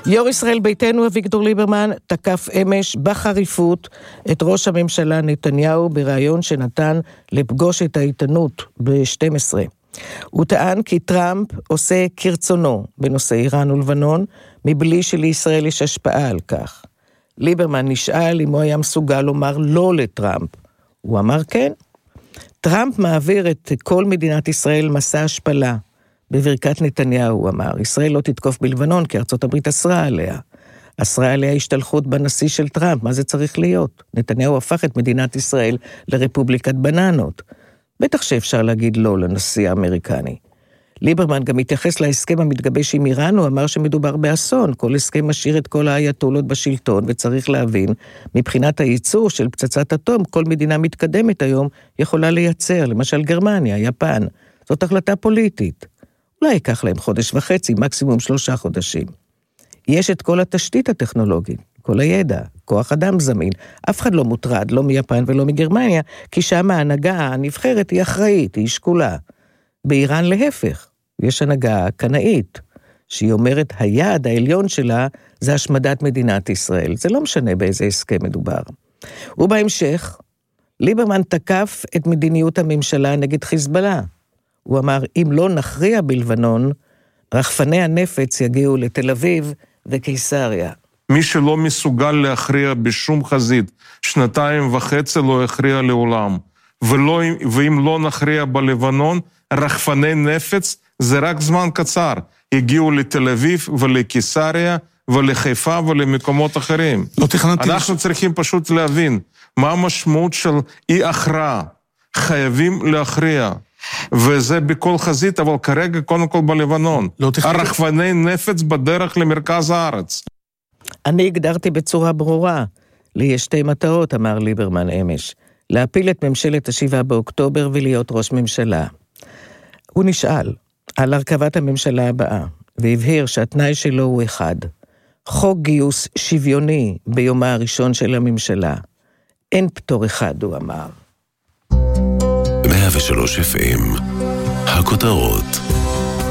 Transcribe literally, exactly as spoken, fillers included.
יו"ר ישראל ביתנו אביגדור ליברמן תקף אמש בחריפות את ראש הממשלה נתניהו בראיון שנתן לפגוש את העיתונות ב-שתים עשרה. הוא טען כי טראמפ עושה כרצונו בנושא איראן ולבנון, מבלי שלישראל יש השפעה על כך. ליברמן נשאל אם הוא היה מסוגל לומר לא לטראמפ. הוא אמר כן. טראמפ מעביר את כל מדינת ישראל מסע השפלה. בברכת נתניהו הוא אמר, ישראל לא תתקוף בלבנון כי ארצות הברית אסרה עליה. אסרה עליה השתלחות בנשיא של טראמפ, מה זה צריך להיות? נתניהו הפך את מדינת ישראל לרפובליקת בננות. בטח שאפשר להגיד לא לנשיא האמריקני. ליברמן גם התייחס להסכם המתגבש עם איראן, הוא אמר שמדובר באסון, כל הסכם משאיר את כל האייתולות בשלטון, וצריך להבין, מבחינת הייצור של פצצת אטום, כל מדינה מתקדמת היום יכולה לייצר, למשל גרמניה, יפן. זאת החלטה פוליטית. אולי ייקח להם חודש וחצי, מקסימום שלושה חודשים. יש את כל התשתית הטכנולוגית, כל הידע, כוח אדם זמין. אף אחד לא מוטרד, לא מיפן ולא מגרמניה, כי שם ההנהגה הנבחרת היא אחראית, היא שקולה. באיראן להפך, יש הנהגה קנאית, שהיא אומרת, היעד העליון שלה זה השמדת מדינת ישראל. זה לא משנה באיזה הסכם מדובר. ובהמשך, ליברמן תקף את מדיניות הממשלה נגד חיזבאללה. הוא אמר, אם לא נכריע בלבנון, רחפני הנפץ יגיעו לתל אביב וקיסריה. מי שלא מסוגל להכריע בשום חזית, שנתיים וחצי לא יכריע לעולם. ולא, ואם לא נכריע בלבנון, רחפני נפץ זה רק זמן קצר. הגיעו לתל אביב ולקיסריה ולחיפה ולמקומות אחרים. לא תכננתי... אנחנו לש... צריכים פשוט להבין מה המשמעות של אי הכרעה. חייבים להכריע. וזה בכל חזית, אבל כרגע קודם כל בלבנון. לא תכננתי... הרחפני נפץ בדרך למרכז הארץ. אני הגדרתי בצורה ברורה. לי יש שתי מטרות, אמר ליברמן אמש. להפיל את ממשלת השבעה באוקטובר ולהיות ראש ממשלה. הוא נשאל על הרכבת הממשלה הבאה, והבהיר שהתנאי שלו הוא אחד. חוק גיוס שוויוני ביומה הראשון של הממשלה. אין פטור אחד, הוא אמר. מאה ושלוש אף אם, הכותרות.